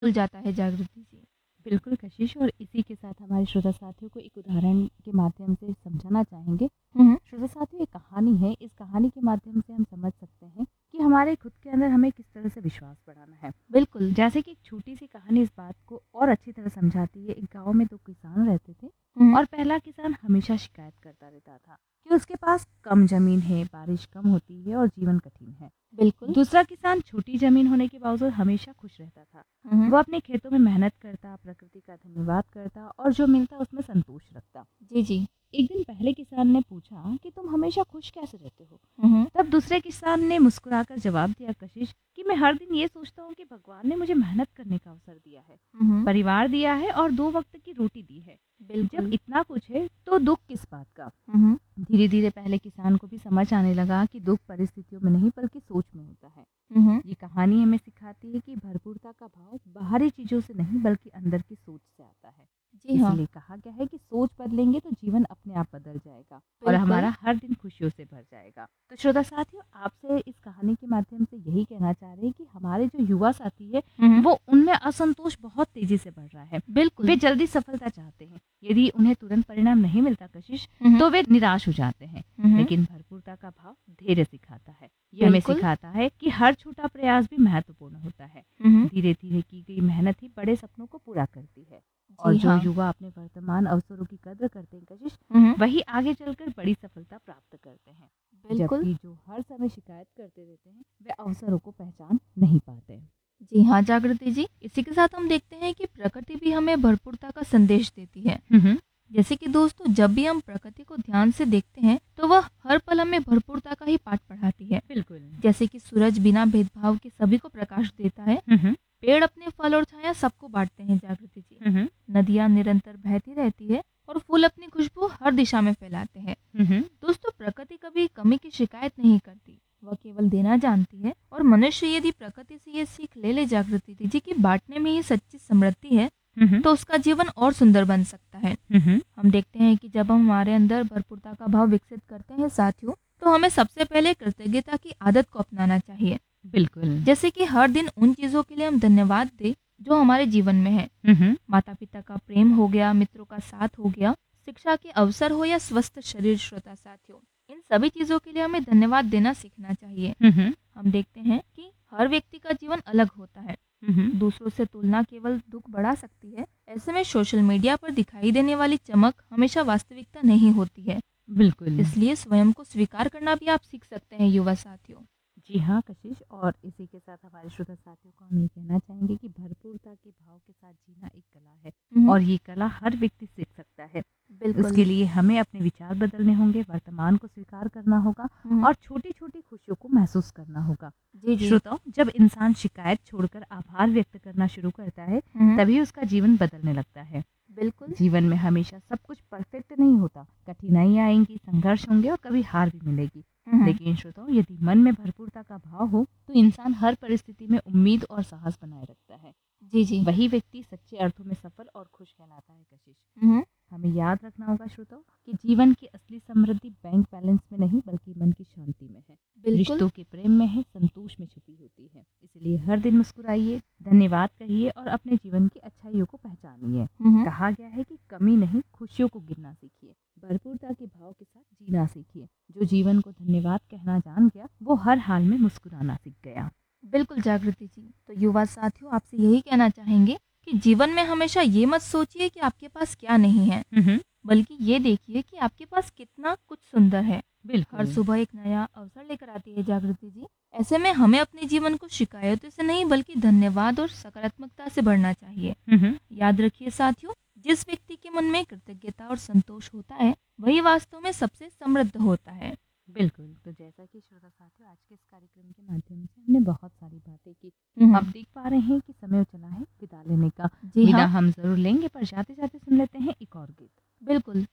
खुल जाता है जागृति जी। बिल्कुल कशिश, और इसी के साथ हमारे श्रोता साथियों को एक उदाहरण के माध्यम से समझाना चाहेंगे। हुँ, श्रोता साथियों, एक कहानी है, इस कहानी के माध्यम से हम समझ सकते हैं कि हमारे खुद के अंदर हमें किस तरह से विश्वास बढ़ाना है। बिल्कुल। जैसे कि एक छोटी सी कहानी इस बात को और अच्छी तरह समझाती है। एक गांव में दो किसान रहते थे, हुँ, और पहला किसान हमेशा शिकायत करता रहता था कि उसके पास कम जमीन है, बारिश कम होती है और जीवन कठिन है। बिल्कुल। दूसरा किसान छोटी जमीन होने के बावजूद हमेशा खुश रहता था। हुँ, वो अपने खेतों में मेहनत करता, प्रकृति का धन्यवाद करता और जो मिलता उसमें संतोष रखता। जी, जी। एक दिन पहले किसान ने पूछा कि तुम हमेशा खुश कैसे रहते हो? हुँ, तब दूसरे किसान ने मुस्कुराकर जवाब दिया, कशिश, कि मैं हर दिन ये सोचता हूँ कि भगवान ने मुझे मेहनत करने का अवसर दिया है, हुँ, परिवार दिया है और 2 वक्त की रोटी दी है। जब बिल्कुल। इतना कुछ है तो दुख किस बात का? हुँ, धीरे धीरे पहले किसान को भी समझ आने लगा कि दुख परिस्थितियों में नहीं बल्कि सोच में होता है। हुँ, ये कहानी हमें सिखाती है कि भरपूरता का भाव बाहरी चीजों से नहीं बल्कि अंदर की सोच से आता है। जी हाँ, इसलिए कहा गया है कि सोच बदलेंगे तो जीवन अपने आप बदल जाएगा और बिल्कुल। हमारा हर दिन खुशियों से भर जाएगा। तो श्रोता साथियों, आपसे इस कहानी के माध्यम से यही कहना चाह रहे हैं कि हमारे जो युवा साथी है, हुँ, वो उनमें असंतोष बहुत तेजी से बढ़ रहा है। वे बिल्कुल। जल्दी सफलता चाहते हैं। यदि उन्हें तुरंत परिणाम नहीं मिलता कशिश, हुँ, तो वे निराश हो जाते हैं। हुँ, लेकिन भरपूरता का भाव धैर्य सिखाता है। ये हमें बिल्कुल। सिखाता है कि हर छोटा प्रयास भी महत्वपूर्ण होता है। हुँ, धीरे धीरे की गई मेहनत ही बड़े सपनों को पूरा करती है। और जी जो हाँ। युवा अपने वर्तमान अवसरों की कद्र करते हैं कशिश, हुँ, वही आगे चलकर बड़ी सफलता प्राप्त करते हैं। बिल्कुल। जबकि जो हर समय शिकायत करते रहते हैं, वे अवसरों को पहचान नहीं पाते। जी हाँ, जागृति जी। इसी के साथ हम देखते हैं कि प्रकृति भी हमें भरपूरता का संदेश देती है। हम्म, जैसे कि दोस्तों, जब भी हम प्रकृति को ध्यान से देखते हैं तो वह हर पल हमें भरपूरता का ही पाठ पढ़ाती है। बिल्कुल। जैसे कि सूरज बिना भेदभाव के सभी को प्रकाश देता है। हम्म, पेड़ अपने फल और छाया सबको बांटते हैं जागृति जी। हम्म, नदियाँ निरंतर बहती रहती है और फूल अपनी खुशबू हर दिशा में फैलाते हैं। हम्म, दोस्तों, प्रकृति कभी कमी की शिकायत नहीं करती, वह केवल देना जानती है। और मनुष्य यदि प्रकृति से ये सीख ले जागृति जी कि बांटने में ही सच्ची समृद्धि है, हम्म, तो उसका जीवन और सुंदर बन सकता है। हम्म, हम देखते हैं कि जब हम हमारे अंदर भरपूरता का भाव विकसित करते हैं साथियों, तो हमें सबसे पहले कृतज्ञता की आदत को अपनाना चाहिए। बिल्कुल। जैसे कि हर दिन उन चीज़ों के लिए हम धन्यवाद दें जो हमारे जीवन में है। हम्म, माता पिता का प्रेम हो गया, मित्रों का साथ हो गया, शिक्षा के अवसर हो या स्वस्थ शरीर। श्रोता साथियों, इन सभी चीज़ों के लिए हमें धन्यवाद देना सीखना चाहिए। हम्म, हम देखते हैं कि हर व्यक्ति का जीवन अलग होता है। हम्म, दूसरों से तुलना केवल दुख बढ़ा सकती है। ऐसे में सोशल मीडिया पर दिखाई देने वाली चमक हमेशा वास्तविकता नहीं होती है। बिल्कुल। इसलिए स्वयं को स्वीकार करना भी आप सीख सकते हैं युवा साथियों। जी हाँ कशिश, और इसी के साथ हमारे श्रोता साथियों को हम ये कहना चाहेंगे कि भरपूरता के भाव के साथ जीना एक कला है, हम्म, और ये कला हर व्यक्ति सीख सकता है। बिल्कुल। उसके लिए हमें अपने विचार बदलने होंगे, वर्तमान को स्वीकार करना होगा हम्म, और छोटी छोटी खुशियों को महसूस करना होगा। जी जी। श्रोताओ, जब इंसान शिकायत छोड़कर आभार व्यक्त करना शुरू करता है, हम्म, तभी उसका जीवन बदलने लगता है। बिल्कुल। जीवन में हमेशा सब कुछ परफेक्ट नहीं होता, कठिनाइयाँ आएंगी, संघर्ष होंगे और कभी हार भी मिलेगी। हम्म, लेकिन श्रोताओ, यदि मन में भरपूरता का भाव हो तो इंसान हर परिस्थिति में उम्मीद और साहस बनाए रखता है। जी जी। वही व्यक्ति सच्चे अर्थों में सफल और खुश कहलाता है कशिश। हम्म, हमें याद रखना होगा श्रोताओ कि जीवन की असली समृद्धि बैंक बैलेंस में नहीं बल्कि मन की शांति में है, बिल्कुल। रिश्तों के प्रेम में है, संतोष में छुपी होती है। इसलिए हर दिन मुस्कुराइए, धन्यवाद कहिए और अपने जीवन की अच्छाइयों को पहचानिए। हम्म, कहा गया है कि कमी नहीं, खुशियों को गिनना सीखिए, भरपूरता के भाव के साथ जीना सीखिए। जो जीवन को धन्यवाद कहना जान गया, वो हर हाल में मुस्कुराना सीख गया। बिल्कुल जागृति जी। तो युवा साथियों, आपसे यही कहना चाहेंगे कि जीवन में हमेशा ये मत सोचिए कि आपके पास क्या नहीं है, बल्कि ये देखिए कि आपके पास कितना कुछ सुंदर है। हर बिल्कुल। सुबह एक नया अवसर लेकर आती है जागृति जी। ऐसे में हमें अपने जीवन को शिकायतों से नहीं बल्कि धन्यवाद और सकारात्मकता से भरना चाहिए। याद रखिए साथियों, जिस व्यक्ति के मन में कृतज्ञता और संतोष होता है, वही वास्तव में सबसे समृद्ध होता है। बिल्कुल। तो जैसा कि श्रोता साथियों, आज के इस कार्यक्रम के माध्यम से हमने बहुत सारी बातें की। अब देख पा रहे हैं कि समय चला है विदा लेने का। जी विदा हाँ, हम जरूर लेंगे, पर जाते जाते सुन लेते हैं एक और गीत। बिल्कुल।